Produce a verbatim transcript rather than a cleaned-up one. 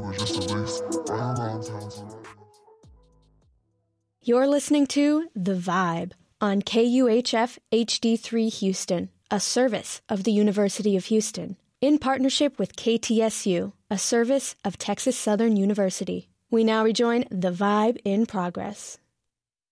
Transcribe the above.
But just at least, I don't know, I'm talented. You're listening to The Vibe on K U H F H D three Houston, a service of the University of Houston, in partnership with K T S U, a service of Texas Southern University. We now rejoin The Vibe in progress.